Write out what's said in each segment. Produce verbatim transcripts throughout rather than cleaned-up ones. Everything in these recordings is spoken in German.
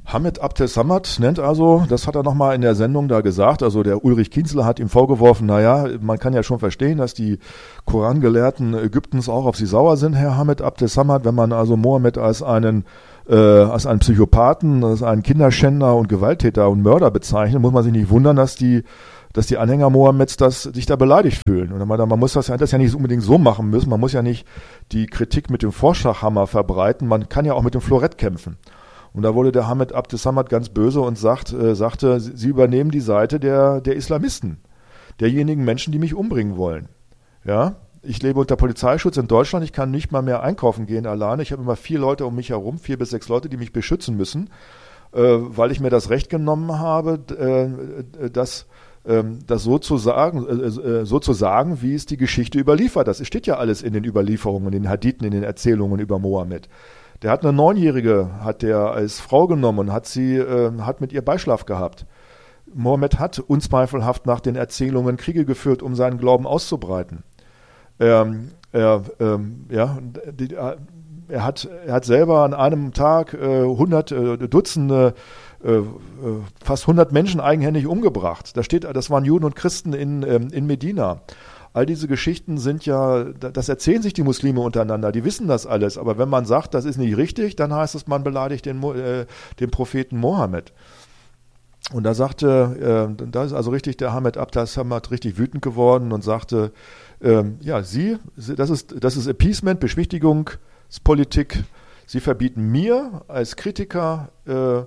Hamid Abdel-Samad nennt also, das hat er nochmal in der Sendung da gesagt, also der Ulrich Kienzler hat ihm vorgeworfen, naja, man kann ja schon verstehen, dass die Korangelehrten Ägyptens auch auf sie sauer sind, Herr Hamid Abdel-Samad, wenn man also Mohammed als einen äh, als einen Psychopathen, als einen Kinderschänder und Gewalttäter und Mörder bezeichnet, muss man sich nicht wundern, dass die dass die Anhänger Mohammeds das, sich da beleidigt fühlen. Und man, man muss das ja, das ja nicht unbedingt so machen müssen, man muss ja nicht die Kritik mit dem Vorschlaghammer verbreiten, man kann ja auch mit dem Florett kämpfen. Und da wurde der Hamid Abdel-Samad ganz böse und sagt, äh, sagte, sie übernehmen die Seite der, der Islamisten, derjenigen Menschen, die mich umbringen wollen. Ja, ich lebe unter Polizeischutz in Deutschland, ich kann nicht mal mehr einkaufen gehen alleine. Ich habe immer vier Leute um mich herum, vier bis sechs Leute, die mich beschützen müssen, äh, weil ich mir das Recht genommen habe, äh, das, äh, das so zu sagen, äh, so zu sagen, wie es die Geschichte überliefert. Das steht ja alles in den Überlieferungen, in den Hadithen, in den Erzählungen über Mohammed. Der hat eine Neunjährige, hat der als Frau genommen und hat sie, äh, hat mit ihr Beischlaf gehabt. Mohammed hat unzweifelhaft nach den Erzählungen Kriege geführt, um seinen Glauben auszubreiten. Ähm, er, ähm, ja, die, er hat, er hat selber an einem Tag äh, hundert äh, Dutzende, äh, fast hundert Menschen eigenhändig umgebracht. Da steht, das waren Juden und Christen in, ähm, in Medina. All diese Geschichten sind ja, das erzählen sich die Muslime untereinander, die wissen das alles. Aber wenn man sagt, das ist nicht richtig, dann heißt es, man beleidigt den, äh, den Propheten Mohammed. Und da sagte, äh, da ist also richtig der Hamid Abdel-Samad richtig wütend geworden und sagte, äh, ja, Sie, das ist, das ist Appeasement, Beschwichtigungspolitik. Sie verbieten mir als Kritiker, äh,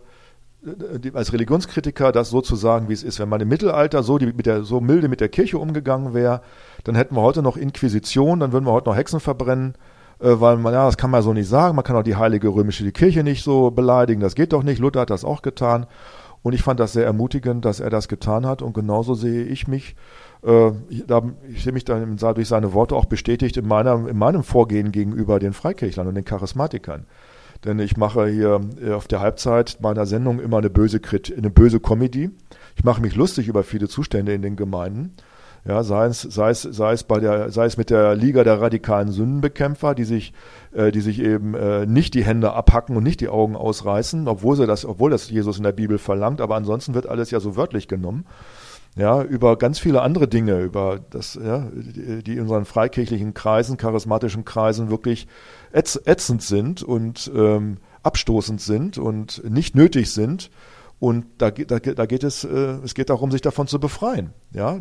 als Religionskritiker das so zu sagen, wie es ist. Wenn man im Mittelalter so, die, mit der, so milde mit der Kirche umgegangen wäre, dann hätten wir heute noch Inquisition, dann würden wir heute noch Hexen verbrennen, äh, weil man, ja, das kann man so nicht sagen, man kann auch die heilige römische die Kirche nicht so beleidigen, das geht doch nicht, Luther hat das auch getan. Und ich fand das sehr ermutigend, dass er das getan hat und genauso sehe ich mich, äh, ich, da, ich sehe mich dann durch seine Worte auch bestätigt in, meiner, in meinem Vorgehen gegenüber den Freikirchlern und den Charismatikern. Denn ich mache hier auf der Halbzeit meiner Sendung immer eine böse, eine böse Comedy. Ich mache mich lustig über viele Zustände in den Gemeinden. Ja, sei es, sei es, sei es bei der, sei es mit der Liga der radikalen Sündenbekämpfer, die sich, äh, die sich eben äh, nicht die Hände abhacken und nicht die Augen ausreißen, obwohl sie das, obwohl das Jesus in der Bibel verlangt. Aber ansonsten wird alles ja so wörtlich genommen. Ja, über ganz viele andere Dinge, über das, ja, die, die in unseren freikirchlichen Kreisen, charismatischen Kreisen wirklich ätz, ätzend sind und ähm, abstoßend sind und nicht nötig sind. Und da, da, da geht es, äh, es geht darum, sich davon zu befreien. Ja,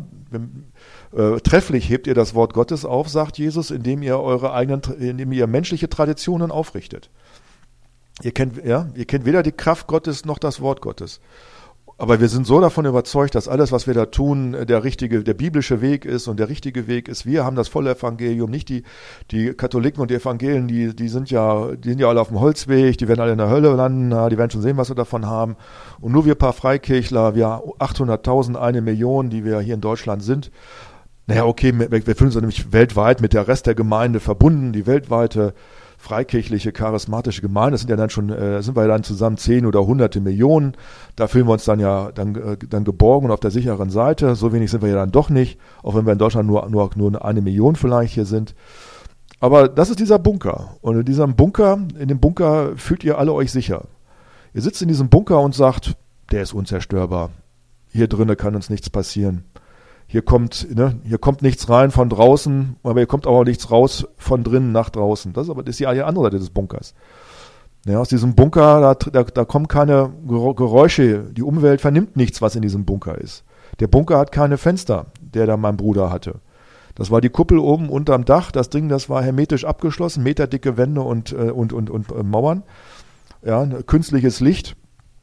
äh, trefflich hebt ihr das Wort Gottes auf, sagt Jesus, indem ihr eure eigenen, indem ihr menschliche Traditionen aufrichtet. Ihr kennt, ja, ihr kennt weder die Kraft Gottes noch das Wort Gottes. Aber wir sind so davon überzeugt, dass alles, was wir da tun, der richtige, der biblische Weg ist und der richtige Weg ist. Wir haben das volle Evangelium, nicht die, die Katholiken und die Evangelien, die, die sind ja, die sind ja alle auf dem Holzweg, die werden alle in der Hölle landen, die werden schon sehen, was wir davon haben. Und nur wir paar Freikirchler, wir achthunderttausend, eine Million, die wir hier in Deutschland sind. Naja, okay, wir, wir fühlen uns nämlich weltweit mit der Rest der Gemeinde verbunden, die weltweite freikirchliche, charismatische Gemeinde, das sind ja dann schon, äh, sind wir ja dann zusammen zehn oder hunderte Millionen, da fühlen wir uns dann ja dann, äh, dann geborgen und auf der sicheren Seite, so wenig sind wir ja dann doch nicht, auch wenn wir in Deutschland nur, nur, nur eine Million vielleicht hier sind. Aber das ist dieser Bunker und in diesem Bunker, in dem Bunker fühlt ihr alle euch sicher. Ihr sitzt in diesem Bunker und sagt, der ist unzerstörbar, hier drinnen kann uns nichts passieren. Hier kommt, ne, hier kommt nichts rein von draußen, aber hier kommt auch nichts raus von drinnen nach draußen. Das ist aber das ist die andere Seite des Bunkers. Ja, aus diesem Bunker, da, da, da kommen keine Geräusche. Die Umwelt vernimmt nichts, was in diesem Bunker ist. Der Bunker hat keine Fenster, der da mein Bruder hatte. Das war die Kuppel oben unterm Dach. Das Ding, das war hermetisch abgeschlossen, meterdicke Wände und, und, und, und, und Mauern. Ja, künstliches Licht.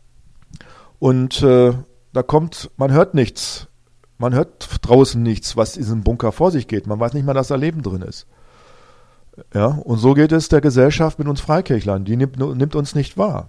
Und äh, da kommt, man hört nichts. Man hört draußen nichts, was in diesem Bunker vor sich geht. Man weiß nicht mal, dass da Leben drin ist. Ja, und so geht es der Gesellschaft mit uns Freikirchlern. Die nimmt, nimmt uns nicht wahr.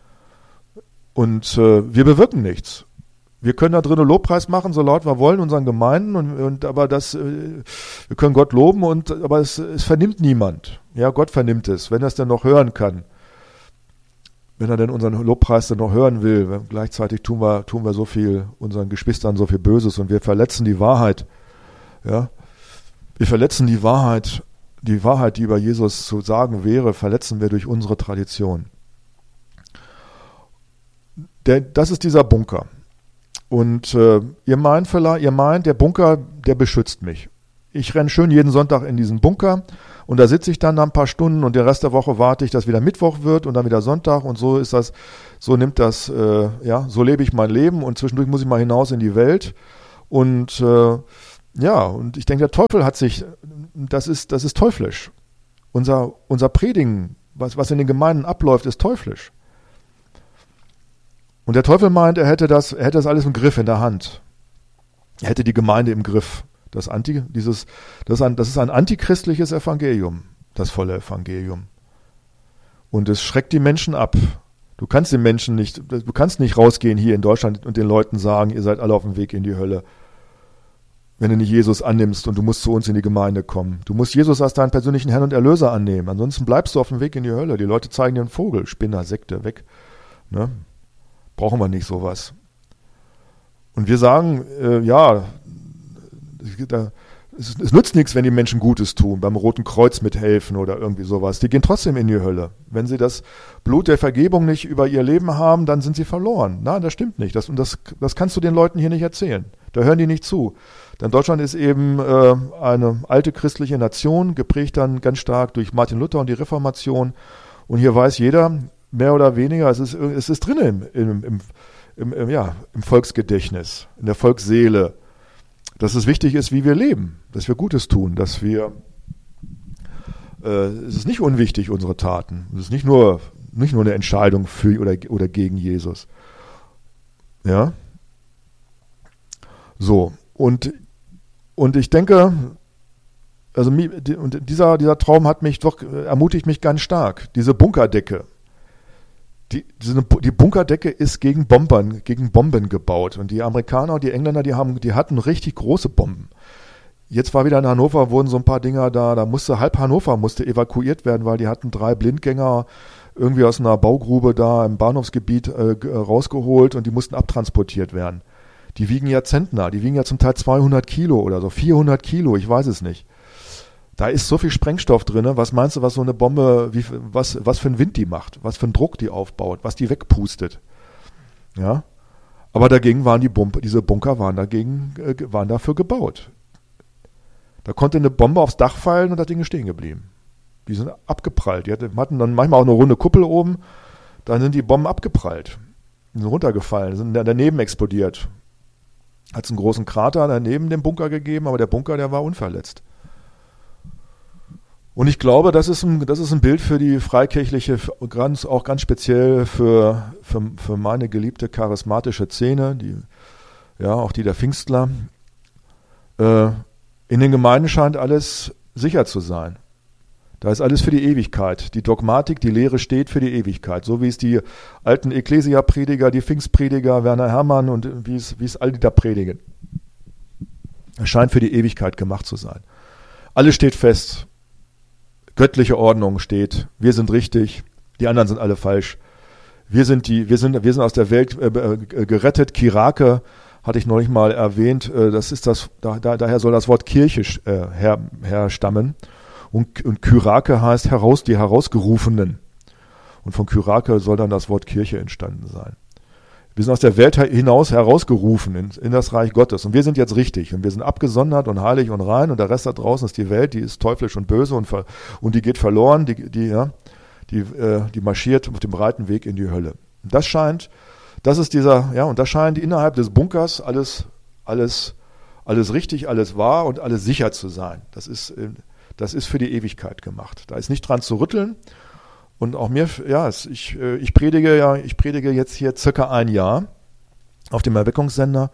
Und äh, wir bewirken nichts. Wir können da drinnen Lobpreis machen, so laut wir wollen, unseren Gemeinden, und, und aber das, äh, wir können Gott loben, und aber es, es vernimmt niemand. Ja, Gott vernimmt es, wenn er es denn noch hören kann. Wenn er denn unseren Lobpreis dann noch hören will, gleichzeitig tun wir, tun wir so viel unseren Geschwistern so viel Böses und wir verletzen die Wahrheit. Ja, wir verletzen die Wahrheit, die Wahrheit, die über Jesus zu sagen wäre, verletzen wir durch unsere Tradition. der, das ist dieser Bunker. Und äh, ihr meint vielleicht, ihr meint, der Bunker, der beschützt mich. Ich renne schön jeden Sonntag in diesen Bunker und da sitze ich dann ein paar Stunden und den Rest der Woche warte ich, dass wieder Mittwoch wird und dann wieder Sonntag und so ist das, so nimmt das, äh, ja, so lebe ich mein Leben und zwischendurch muss ich mal hinaus in die Welt und äh, ja, und ich denke, der Teufel hat sich, das ist, das ist teuflisch. Unser, unser Predigen, was, was in den Gemeinden abläuft, ist teuflisch. Und der Teufel meint, er hätte das, er hätte das alles im Griff, in der Hand. Er hätte die Gemeinde im Griff. Das, Anti, dieses, das, ist ein, das ist ein antichristliches Evangelium, das volle Evangelium. Und es schreckt die Menschen ab. Du kannst den Menschen nicht, du kannst nicht rausgehen hier in Deutschland und den Leuten sagen, ihr seid alle auf dem Weg in die Hölle. Wenn du nicht Jesus annimmst und du musst zu uns in die Gemeinde kommen. Du musst Jesus als deinen persönlichen Herrn und Erlöser annehmen. Ansonsten bleibst du auf dem Weg in die Hölle. Die Leute zeigen dir einen Vogel, Spinner, Sekte, weg. Ne? Brauchen wir nicht sowas. Und wir sagen, äh, ja, da, es, es nützt nichts, wenn die Menschen Gutes tun, beim Roten Kreuz mithelfen oder irgendwie sowas. Die gehen trotzdem in die Hölle. Wenn sie das Blut der Vergebung nicht über ihr Leben haben, dann sind sie verloren. Nein, das stimmt nicht. Das, und das, das kannst du den Leuten hier nicht erzählen. Da hören die nicht zu. Denn Deutschland ist eben äh, eine alte christliche Nation, geprägt dann ganz stark durch Martin Luther und die Reformation. Und hier weiß jeder, mehr oder weniger, es ist, es ist drin im, im, im, im, im, ja, im Volksgedächtnis, in der Volksseele, dass es wichtig ist, wie wir leben, dass wir Gutes tun, dass wir, äh, es ist nicht unwichtig, unsere Taten. Es ist nicht nur, nicht nur eine Entscheidung für oder, oder gegen Jesus. Ja. So. Und, und ich denke, also und dieser, dieser Traum hat mich doch, ermutigt mich ganz stark. Diese Bunkerdecke. Die, die Bunkerdecke ist gegen Bombern, gegen Bomben gebaut. Und die Amerikaner und die Engländer, die haben, die hatten richtig große Bomben. Jetzt war wieder in Hannover, wurden so ein paar Dinger da, da musste halb Hannover musste evakuiert werden, weil die hatten drei Blindgänger irgendwie aus einer Baugrube da im Bahnhofsgebiet äh, rausgeholt und die mussten abtransportiert werden. Die wiegen ja Zentner, die wiegen ja zum Teil zweihundert Kilo oder so, vierhundert Kilo, ich weiß es nicht. Da ist so viel Sprengstoff drin. Was meinst du, was so eine Bombe, wie, was, was für einen Wind die macht, was für einen Druck die aufbaut, was die wegpustet? Ja. Aber dagegen waren die Bumper, diese Bunker waren dagegen, äh, waren dafür gebaut. Da konnte eine Bombe aufs Dach fallen und das Ding ist stehen geblieben. Die sind abgeprallt. Die hatten dann manchmal auch eine runde Kuppel oben. Dann sind die Bomben abgeprallt. Die sind runtergefallen, sind daneben explodiert. Hat es einen großen Krater daneben dem Bunker gegeben, aber der Bunker, der war unverletzt. Und ich glaube, das ist ein, das ist ein Bild für die freikirchliche, ganz, auch ganz speziell für, für, für meine geliebte charismatische Szene, die, ja, auch die der Pfingstler. Äh, in den Gemeinden scheint alles sicher zu sein. Da ist alles für die Ewigkeit. Die Dogmatik, die Lehre steht für die Ewigkeit. So wie es die alten Ekklesia-Prediger, die Pfingstprediger, Werner Herrmann und wie es, wie es all die da predigen. Es scheint für die Ewigkeit gemacht zu sein. Alles steht fest. Göttliche Ordnung steht. Wir sind richtig. Die anderen sind alle falsch. Wir sind die, wir sind, wir sind aus der Welt äh, gerettet. Kirake hatte ich neulich mal erwähnt. Äh, das ist das, da, da, daher soll das Wort Kirche äh, her, herstammen. Und, und Kyrake heißt heraus, die Herausgerufenen. Und von Kyrake soll dann das Wort Kirche entstanden sein. Wir sind aus der Welt hinaus herausgerufen in, in das Reich Gottes. Und wir sind jetzt richtig. Und wir sind abgesondert und heilig und rein. Und der Rest da draußen ist die Welt, die ist teuflisch und böse und, ver, und die geht verloren. Die, die, ja, die, äh, die marschiert auf dem breiten Weg in die Hölle. Und das scheint, das ist dieser, ja, und das scheint innerhalb des Bunkers alles, alles, alles richtig, alles wahr und alles sicher zu sein. Das ist, das ist für die Ewigkeit gemacht. Da ist nicht dran zu rütteln. Und auch mir, ja, ich, ich predige ja, ich predige jetzt hier circa ein Jahr auf dem Erweckungssender.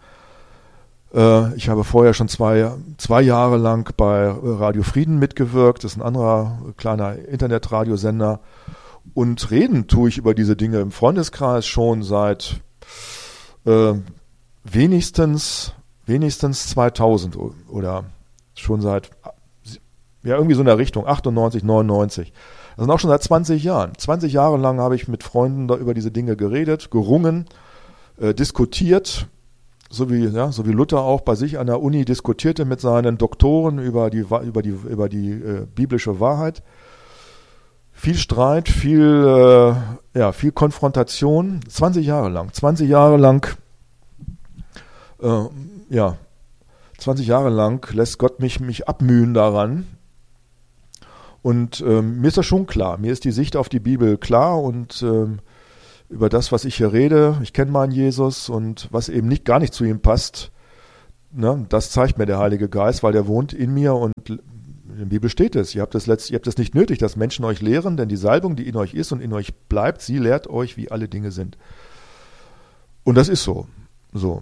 Ich habe vorher schon zwei, zwei Jahre lang bei Radio Frieden mitgewirkt. Das ist ein anderer kleiner Internetradiosender. Und reden tue ich über diese Dinge im Freundeskreis schon seit äh, wenigstens, wenigstens zweitausend oder schon seit, ja, irgendwie so in der Richtung, achtundneunzig, neunundneunzig. Das sind auch schon seit zwanzig Jahren. zwanzig Jahre lang habe ich mit Freunden da über diese Dinge geredet, gerungen, äh, diskutiert, so wie, ja, so wie Luther auch bei sich an der Uni diskutierte mit seinen Doktoren über die, über die, über die äh, biblische Wahrheit. viel Streit, viel, äh, ja, viel Konfrontation, zwanzig Jahre lang, zwanzig Jahre lang, äh, ja, zwanzig Jahre lang lässt Gott mich, mich abmühen daran. Und ähm, mir ist das schon klar, mir ist die Sicht auf die Bibel klar und ähm, über das, was ich hier rede, ich kenne meinen Jesus und was eben nicht gar nicht zu ihm passt, ne, das zeigt mir der Heilige Geist, weil der wohnt in mir und in der Bibel steht es, ihr habt das, letzt, ihr habt das nicht nötig, dass Menschen euch lehren, denn die Salbung, die in euch ist und in euch bleibt, sie lehrt euch, wie alle Dinge sind. Und das ist so. so.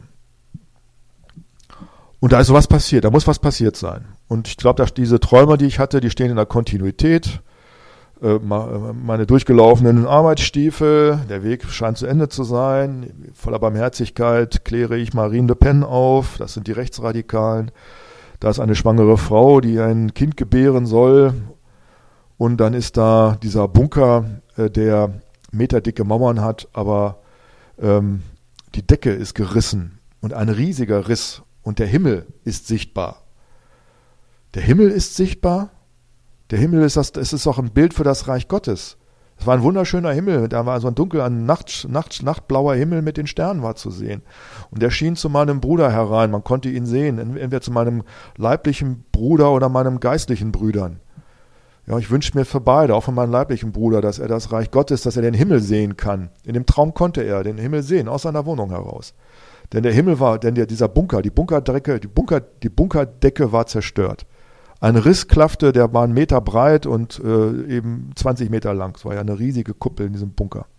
Und da ist sowas passiert, da muss was passiert sein. Und ich glaube, dass diese Träume, die ich hatte, die stehen in der Kontinuität. Äh, meine durchgelaufenen Arbeitsstiefel, der Weg scheint zu Ende zu sein. Voller Barmherzigkeit kläre ich Marine Le Pen auf, das sind die Rechtsradikalen. Da ist eine schwangere Frau, die ein Kind gebären soll. Und dann ist da dieser Bunker, äh, der meterdicke Mauern hat, aber ähm, die Decke ist gerissen und ein riesiger Riss. Und der Himmel ist sichtbar. Der Himmel ist sichtbar. Der Himmel ist das, es ist auch ein Bild für das Reich Gottes. Es war ein wunderschöner Himmel. Da war so ein dunkel, ein Nacht, Nacht, nachtblauer Himmel mit den Sternen war zu sehen. Und der schien zu meinem Bruder herein. Man konnte ihn sehen. Entweder zu meinem leiblichen Bruder oder meinem geistlichen Brüdern. Ja, ich wünsche mir für beide, auch für meinen leiblichen Bruder, dass er das Reich Gottes, dass er den Himmel sehen kann. In dem Traum konnte er den Himmel sehen, aus seiner Wohnung heraus. Denn der Himmel war, denn der, dieser Bunker, die Bunkerdecke, die Bunker, die Bunkerdecke war zerstört. Ein Riss klaffte, der war einen Meter breit und äh, eben zwanzig Meter lang. Es war ja eine riesige Kuppel in diesem Bunker.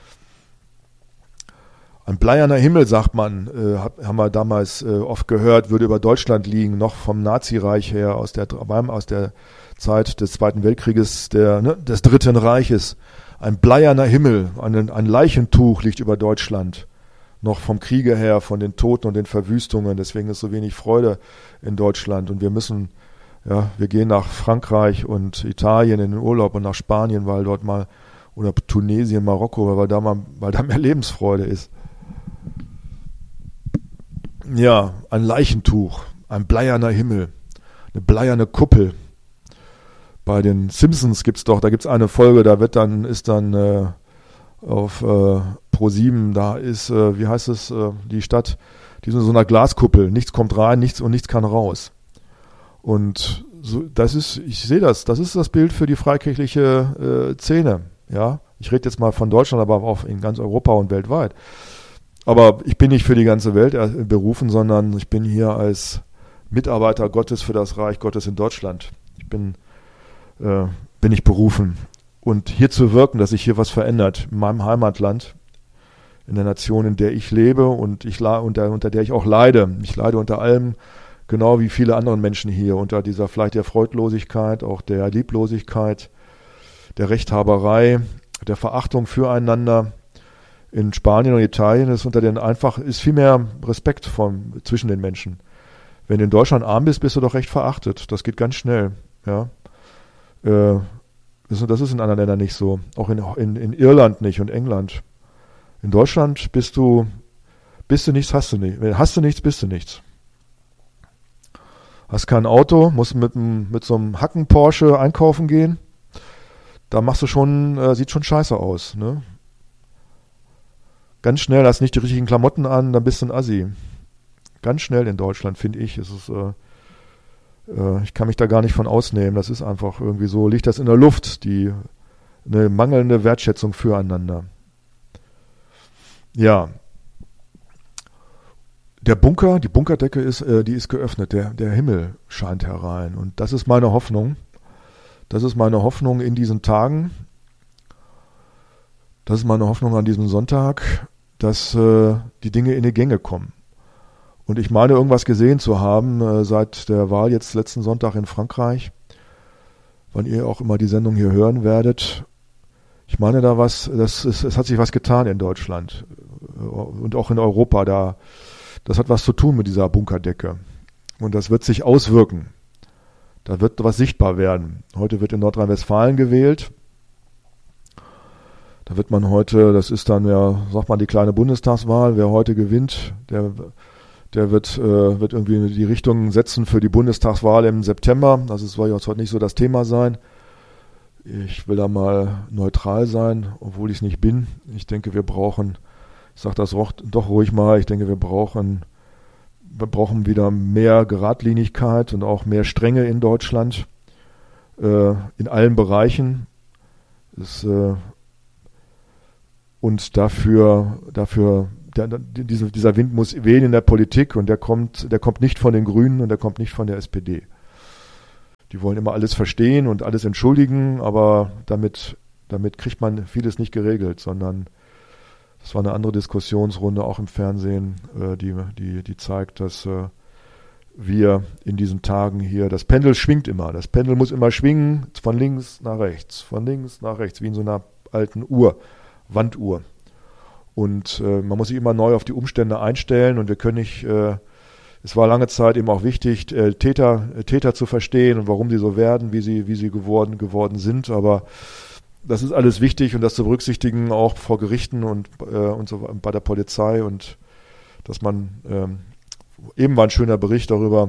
Ein bleierner Himmel, sagt man, äh, haben wir damals äh, oft gehört, würde über Deutschland liegen, noch vom Nazireich her, aus der, aus der Zeit des Zweiten Weltkrieges, der, ne, des Dritten Reiches. Ein bleierner Himmel, ein, ein Leichentuch liegt über Deutschland. Noch vom Kriege her, von den Toten und den Verwüstungen. Deswegen ist so wenig Freude in Deutschland. Und wir müssen, ja, wir gehen nach Frankreich und Italien in den Urlaub und nach Spanien, weil dort mal, oder Tunesien, Marokko, weil da mal, weil da mehr Lebensfreude ist. Ja, ein Leichentuch, ein bleierner Himmel, eine bleierne Kuppel. Bei den Simpsons gibt's doch, da gibt's eine Folge, da wird dann, ist dann äh, auf äh, Pro sieben, da ist, äh, wie heißt es, äh, die Stadt, die ist in so einer Glaskuppel, nichts kommt rein, nichts und nichts kann raus. Und so, das ist, ich sehe das, das ist das Bild für die freikirchliche äh, Szene, ja. Ich rede jetzt mal von Deutschland, aber auch in ganz Europa und weltweit. Aber ich bin nicht für die ganze Welt berufen, sondern ich bin hier als Mitarbeiter Gottes für das Reich Gottes in Deutschland. Ich bin, äh, bin ich berufen. Und hier zu wirken, dass sich hier was verändert, in meinem Heimatland, in der Nation, in der ich lebe und ich unter, unter der ich auch leide. Ich leide unter allem, genau wie viele andere Menschen hier, unter dieser vielleicht der Freudlosigkeit, auch der Lieblosigkeit, der Rechthaberei, der Verachtung füreinander. In Spanien und Italien ist unter den einfach ist viel mehr Respekt vom, zwischen den Menschen. Wenn du in Deutschland arm bist, bist du doch recht verachtet. Das geht ganz schnell. Ja. Äh, das ist in anderen Ländern nicht so. Auch in, in, in Irland nicht und England. In Deutschland bist du, bist du nichts, hast du nichts. Hast du nichts, bist du nichts. Hast kein Auto, musst mit, mit so einem Hacken Porsche einkaufen gehen. Da machst du schon, äh, sieht schon scheiße aus, ne? Ganz schnell, hast nicht die richtigen Klamotten an, dann bist du ein Assi. Ganz schnell in Deutschland, finde ich. Es ist, äh, äh, ich kann mich da gar nicht von ausnehmen. Das ist einfach irgendwie so, liegt das in der Luft, die eine mangelnde Wertschätzung füreinander. Ja. Der Bunker, die Bunkerdecke ist, äh, die ist geöffnet. Der, der Himmel scheint herein. Und das ist meine Hoffnung. Das ist meine Hoffnung in diesen Tagen. Das ist meine Hoffnung an diesem Sonntag, dass äh, die Dinge in die Gänge kommen. Und ich meine, irgendwas gesehen zu haben äh, seit der Wahl jetzt letzten Sonntag in Frankreich, wann ihr auch immer die Sendung hier hören werdet. Ich meine da was, das ist, es hat sich was getan in Deutschland äh, und auch in Europa. Da, das hat was zu tun mit dieser Bunkerdecke. Und das wird sich auswirken. Da wird was sichtbar werden. Heute wird in Nordrhein-Westfalen gewählt. Da wird man heute, das ist dann ja, sagt man, die kleine Bundestagswahl, wer heute gewinnt, der, der wird, äh, wird irgendwie die Richtung setzen für die Bundestagswahl im September. Das soll jetzt heute nicht so das Thema sein. Ich will da mal neutral sein, obwohl ich es nicht bin. Ich denke, wir brauchen, ich sage das doch ruhig mal, ich denke, wir brauchen, wir brauchen wieder mehr Geradlinigkeit und auch mehr Strenge in Deutschland, äh, in allen Bereichen. Das, äh, und dafür, dafür der, dieser, dieser Wind muss wehen in der Politik und der kommt, der kommt nicht von den Grünen und der kommt nicht von der S P D. Die wollen immer alles verstehen und alles entschuldigen, aber damit, damit kriegt man vieles nicht geregelt, sondern das war eine andere Diskussionsrunde auch im Fernsehen, äh, die, die, die zeigt, dass äh, wir in diesen Tagen hier, das Pendel schwingt immer, das Pendel muss immer schwingen, von links nach rechts, von links nach rechts, wie in so einer alten Uhr, Wanduhr. Und äh, man muss sich immer neu auf die Umstände einstellen und wir können nicht, äh, es war lange Zeit eben auch wichtig, äh, Täter, äh, Täter zu verstehen und warum sie so werden, wie sie, wie sie geworden, geworden sind, aber das ist alles wichtig und das zu berücksichtigen, auch vor Gerichten und, äh, und so bei der Polizei und dass man, ähm, eben war ein schöner Bericht darüber,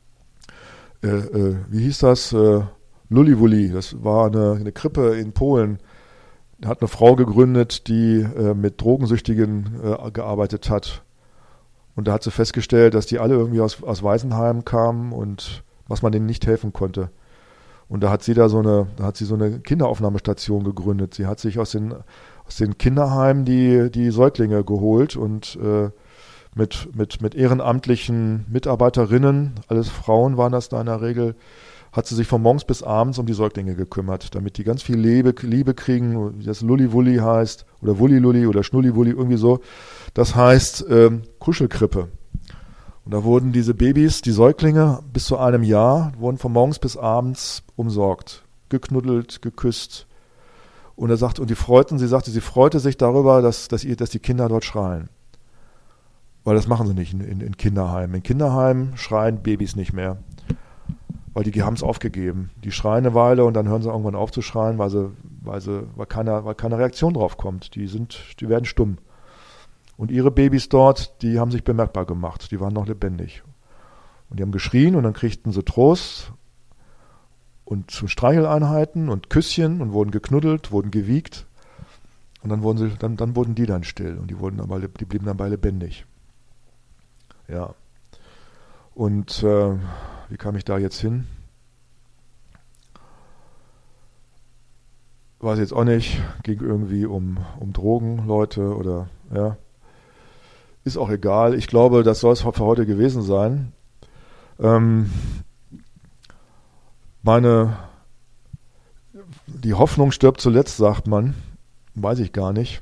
äh, äh, wie hieß das, äh, Lulliwulli, das war eine, eine Krippe in Polen, hat eine Frau gegründet, die äh, mit Drogensüchtigen äh, gearbeitet hat. Und da hat sie festgestellt, dass die alle irgendwie aus, aus Waisenheim kamen und was man denen nicht helfen konnte. Und da hat sie da so eine, da hat sie so eine Kinderaufnahmestation gegründet. Sie hat sich aus den, aus den Kinderheimen die, die Säuglinge geholt und äh, mit, mit, mit ehrenamtlichen Mitarbeiterinnen, alles Frauen waren das da in der Regel, hat sie sich von morgens bis abends um die Säuglinge gekümmert, damit die ganz viel Liebe, Liebe kriegen, wie das Lulli-Wulli heißt, oder Wulli-Lulli oder Schnulli-Wulli, irgendwie so. Das heißt ähm, Kuschelkrippe. Und da wurden diese Babys, die Säuglinge, bis zu einem Jahr, wurden von morgens bis abends umsorgt, geknuddelt, geküsst. Und er sagt, und die freuten, sie sagte, sie freute sich darüber, dass, dass, ihr, dass die Kinder dort schreien. Weil das machen sie nicht in, in, in Kinderheimen. In Kinderheimen schreien Babys nicht mehr. Weil die, die haben es aufgegeben. Die schreien eine Weile und dann hören sie irgendwann auf zu schreien, weil, sie, weil, sie, weil, keine, weil keine Reaktion drauf kommt. Die, sind, die werden stumm. Und ihre Babys dort, die haben sich bemerkbar gemacht. Die waren noch lebendig. Und die haben geschrien und dann kriegten sie Trost und Streicheleinheiten und Küsschen und wurden geknuddelt, wurden gewiegt. Und dann wurden, sie, dann, dann wurden die dann still und die, wurden dabei, die blieben dabei lebendig. Ja. Und äh, wie kam ich da jetzt hin? Weiß jetzt auch nicht. Ging irgendwie um, um Drogenleute oder, ja. Ist auch egal. Ich glaube, das soll es für heute gewesen sein. Ähm, meine, die Hoffnung stirbt zuletzt, sagt man. Weiß ich gar nicht.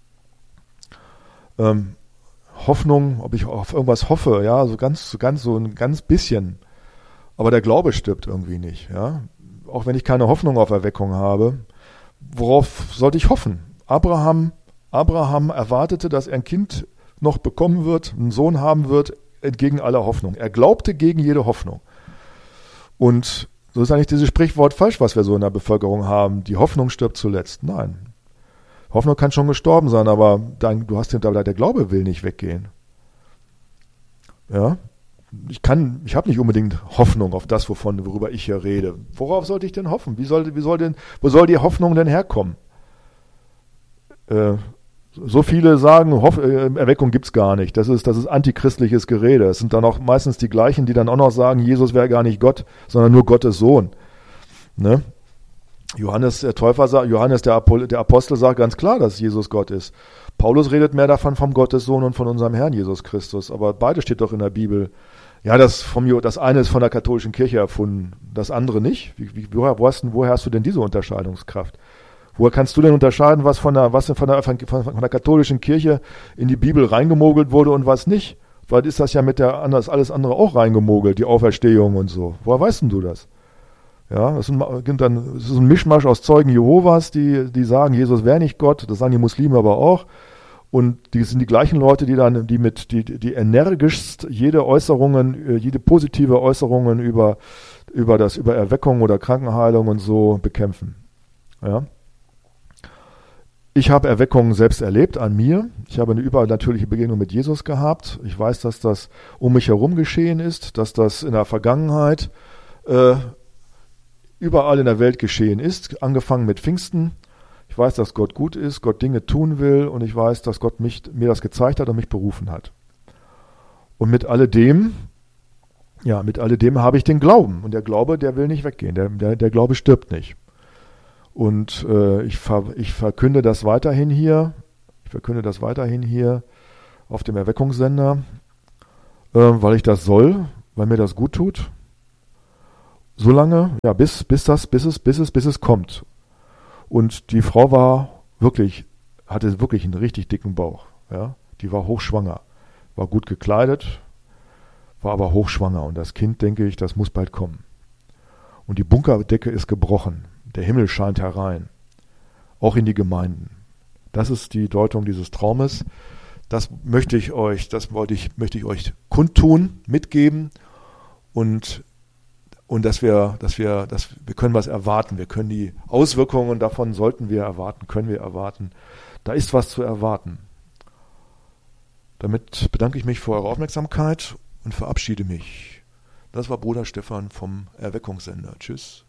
Ähm, Hoffnung, ob ich auf irgendwas hoffe, ja, so ganz, so ganz, so ein ganz bisschen. Aber der Glaube stirbt irgendwie nicht, ja. Auch wenn ich keine Hoffnung auf Erweckung habe, worauf sollte ich hoffen? Abraham, Abraham erwartete, dass er ein Kind noch bekommen wird, einen Sohn haben wird, entgegen aller Hoffnung. Er glaubte gegen jede Hoffnung. Und so ist eigentlich dieses Sprichwort falsch, was wir so in der Bevölkerung haben. Die Hoffnung stirbt zuletzt. Nein. Hoffnung kann schon gestorben sein, aber dein, du hast den, der Glaube will nicht weggehen. Ja. Ich kann, ich habe nicht unbedingt Hoffnung auf das, wovon, worüber ich hier rede. Worauf sollte ich denn hoffen? Wie soll, wie soll denn, wo soll die Hoffnung denn herkommen? Äh, so viele sagen, Hoff, äh, Erweckung gibt's gar nicht. Das ist, das ist antichristliches Gerede. Es sind dann auch meistens die gleichen, die dann auch noch sagen, Jesus wäre gar nicht Gott, sondern nur Gottes Sohn. Ne? Johannes der Täufer sagt, Johannes der, Apol- der Apostel sagt ganz klar, dass Jesus Gott ist. Paulus redet mehr davon vom Gottes Sohn und von unserem Herrn Jesus Christus. Aber beides steht doch in der Bibel. Ja, das, vom, das eine ist von der katholischen Kirche erfunden, das andere nicht. Wie, wie, woher, wo hast, woher hast du denn diese Unterscheidungskraft? Woher kannst du denn unterscheiden, was von der, was von der, von, von der katholischen Kirche in die Bibel reingemogelt wurde und was nicht? Weil ist das ja mit der anders alles andere auch reingemogelt, die Auferstehung und so. Woher weißt denn du das? Ja, es ist ein, dann, es ist ein Mischmasch aus Zeugen Jehovas, die, die sagen, Jesus wäre nicht Gott, das sagen die Muslime aber auch. Und die sind die gleichen Leute, die dann, die mit, die, die energischst jede Äußerungen, jede positive Äußerungen über, über das, über Erweckung oder Krankenheilung und so bekämpfen. Ja. Ich habe Erweckung selbst erlebt an mir. Ich habe eine übernatürliche Begegnung mit Jesus gehabt. Ich weiß, dass das um mich herum geschehen ist, dass das in der Vergangenheit äh, überall in der Welt geschehen ist, angefangen mit Pfingsten. Ich weiß, dass Gott gut ist, Gott Dinge tun will und ich weiß, dass Gott mich, mir das gezeigt hat und mich berufen hat. Und mit alledem, ja, mit alledem habe ich den Glauben. Und der Glaube, der will nicht weggehen. Der, der, der Glaube stirbt nicht. Und äh, ich, ver, ich verkünde das weiterhin hier. Ich verkünde das weiterhin hier auf dem Erweckungssender, äh, weil ich das soll, weil mir das gut tut. Solange, ja, bis, bis das, bis es, bis es, bis es kommt. Und die Frau war wirklich, hatte wirklich einen richtig dicken Bauch. Ja? Die war hochschwanger, war gut gekleidet, war aber hochschwanger. Und das Kind, denke ich, das muss bald kommen. Und die Bunkerdecke ist gebrochen. Der Himmel scheint herein. Auch in die Gemeinden. Das ist die Deutung dieses Traumes. Das möchte ich euch, das wollte ich, möchte ich euch kundtun, mitgeben. Und Und dass wir, dass wir, dass wir können was erwarten. Wir können die Auswirkungen davon sollten wir erwarten, können wir erwarten. Da ist was zu erwarten. Damit bedanke ich mich für eure Aufmerksamkeit und verabschiede mich. Das war Bruder Stefan vom Erweckungssender. Tschüss.